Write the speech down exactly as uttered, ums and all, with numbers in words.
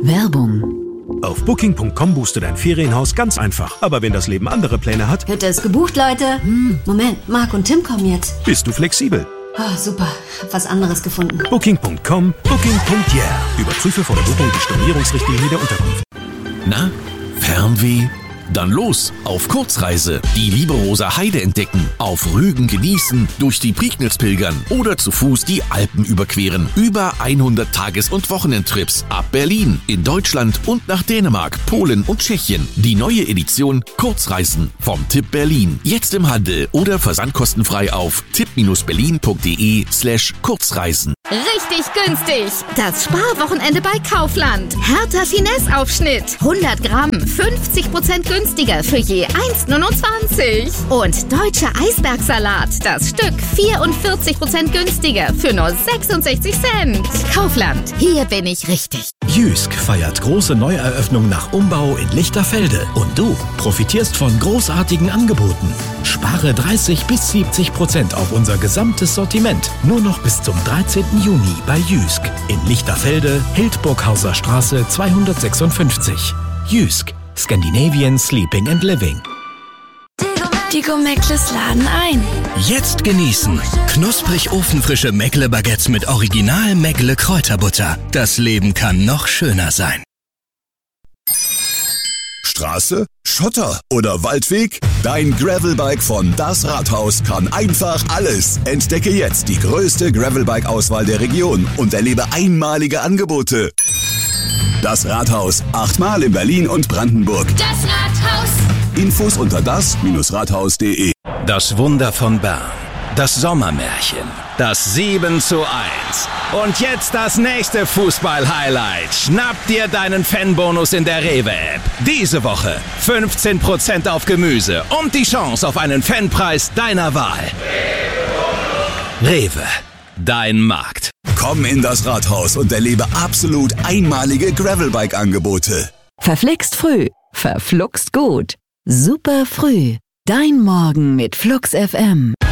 Werbung. Auf Booking Punkt com buchst du dein Ferienhaus ganz einfach. Aber wenn das Leben andere Pläne hat, Hütte ist gebucht, Leute. Hm, Moment, Marc und Tim kommen jetzt. bist du flexibel. Oh, super, hab was anderes gefunden. Booking Punkt com, Booking Punkt yeah. Überprüfe vor der Buchung die Stornierungsrichtlinie der Unterkunft. Na, Fernweh? Dann los auf Kurzreise. Die Lieberoser Heide entdecken, auf Rügen genießen, durch die Prignitz pilgern oder zu Fuß die Alpen überqueren. Über hundert Tages- und Wochenendtrips ab Berlin, in Deutschland und nach Dänemark, Polen und Tschechien. Die neue Edition Kurzreisen vom Tipp Berlin. Jetzt im Handel oder versandkostenfrei auf tipp-berlin.de slash Kurzreisen. Richtig günstig. Das Sparwochenende bei Kaufland. Hertha Finesse-Aufschnitt. hundert Gramm, fünfzig Prozent günstiger für je eins Komma neunundzwanzig. Und deutscher Eisbergsalat. Das Stück vierundvierzig Prozent günstiger für nur sechsundsechzig Cent. Kaufland. Hier bin ich richtig. Jysk feiert große Neueröffnung nach Umbau in Lichterfelde. Und du profitierst von großartigen Angeboten. Spare dreißig bis siebzig Prozent auf unser gesamtes Sortiment. Nur noch bis zum dreizehnten Juni bei Jysk. In Lichterfelde, Hildburghauser Straße zweihundertsechsundfünfzig. Jysk. Scandinavian Sleeping and Living. Die Go-Meckles laden ein. Jetzt genießen. Knusprig ofenfrische Meckle-Baguettes mit Original Meckle Kräuterbutter. Das Leben kann noch schöner sein. Straße, Schotter oder Waldweg? Dein Gravelbike von Das Rathaus kann einfach alles. Entdecke jetzt die größte Gravelbike-Auswahl der Region und erlebe einmalige Angebote. Das Rathaus, achtmal in Berlin und Brandenburg. Das Rathaus. Infos unter das Rathaus punkt de. Das Wunder von Bern. Das Sommermärchen. Das sieben zu eins. Und jetzt das nächste Fußball-Highlight. Schnapp dir deinen Fanbonus in der Rewe-App. Diese Woche fünfzehn Prozent auf Gemüse und die Chance auf einen Fanpreis deiner Wahl. Rewe. Dein Markt. Komm in das Rathaus und erlebe absolut einmalige Gravelbike-Angebote. Verflixt früh, verfluxt gut. Super früh. Dein Morgen mit Flux F M.